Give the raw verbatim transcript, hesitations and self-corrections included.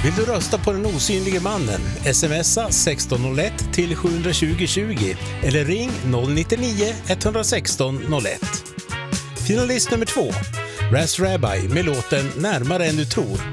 Vill du rösta på den osynlige mannen? Smsa sexton noll ett till sju två noll tjugo eller ring noll nio nio ett ett sex noll ett. Finalist nummer två, Ras Rabbi med låten Närmare än du tror.